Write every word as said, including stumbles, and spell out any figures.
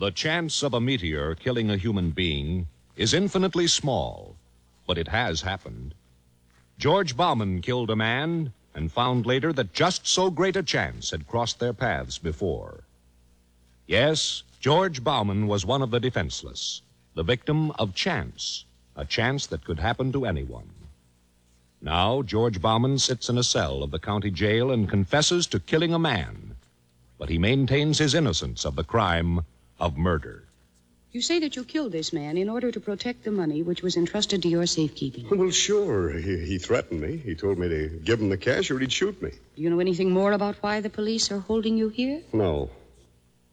The chance of a meteor killing a human being is infinitely small, but it has happened. George Bauman killed a man and found later that just so great a chance had crossed their paths before. Yes, George Bauman was one of the defenseless, the victim of chance, a chance that could happen to anyone. Now, George Bauman sits in a cell of the county jail and confesses to killing a man, but he maintains his innocence of the crime of murder. You say that you killed this man in order to protect the money which was entrusted to your safekeeping. Well, sure. He, he threatened me. He told me to give him the cash or he'd shoot me. Do you know anything more about why the police are holding you here? No.